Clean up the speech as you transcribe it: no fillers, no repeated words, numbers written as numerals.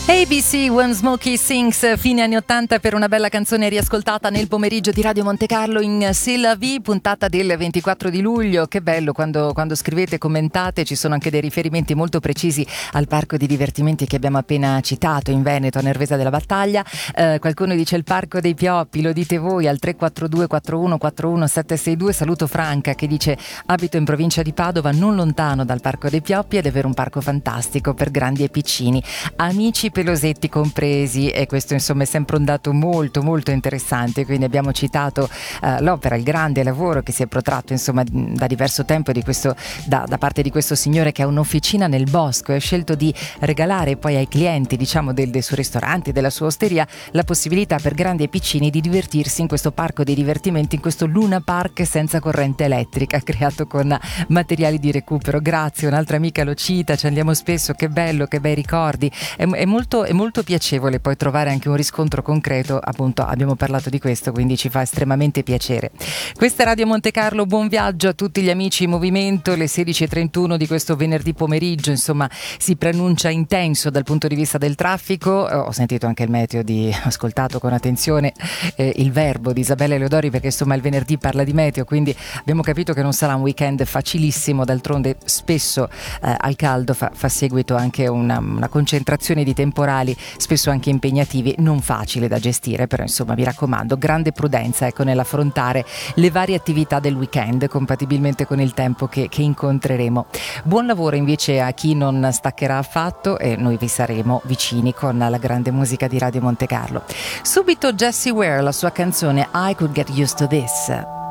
ABC When Smokey Sings, fine anni 80 per una bella canzone riascoltata nel pomeriggio di Radio Montecarlo in C'est la vie, puntata del 24 di luglio. Che bello quando scrivete, commentate, ci sono anche dei riferimenti molto precisi al parco di divertimenti che abbiamo appena citato in Veneto, a Nervesa della Battaglia. Qualcuno dice il Parco dei Pioppi, lo dite voi al 342 41 41 762. Saluto Franca che dice: abito in provincia di Padova, non lontano dal Parco dei Pioppi, ed è vero un parco fantastico per grandi e piccini, amici pelosetti compresi, e questo insomma è sempre un dato molto molto interessante. Quindi abbiamo citato l'opera, il grande lavoro che si è protratto insomma da diverso tempo da parte di questo signore che ha un'officina nel bosco e ha scelto di regalare poi ai clienti diciamo del suo ristorante, della sua osteria, la possibilità per grandi e piccini di divertirsi in questo parco dei divertimenti, in questo Luna Park senza corrente elettrica, creato con materiali di recupero. Grazie, un'altra amica lo cita, ci andiamo spesso, che bello, che bei ricordi. È molto piacevole poi trovare anche un riscontro concreto, appunto abbiamo parlato di questo, quindi ci fa estremamente piacere. Questa è Radio Montecarlo, buon viaggio a tutti gli amici in movimento. Le 16:31 di questo venerdì pomeriggio insomma si preannuncia intenso dal punto di vista del traffico. Ho sentito anche il meteo, ho ascoltato con attenzione il verbo di Isabella Eleodori, perché insomma il venerdì parla di meteo, quindi abbiamo capito che non sarà un weekend facilissimo. D'altronde spesso al caldo fa seguito anche una concentrazione di temporali, spesso anche impegnativi, non facile da gestire, però insomma vi raccomando grande prudenza nell'affrontare le varie attività del weekend compatibilmente con il tempo che incontreremo. Buon lavoro invece a chi non staccherà affatto, e noi vi saremo vicini con la grande musica di Radio Montecarlo. Subito Jessie Ware, la sua canzone I Could Get Used to This.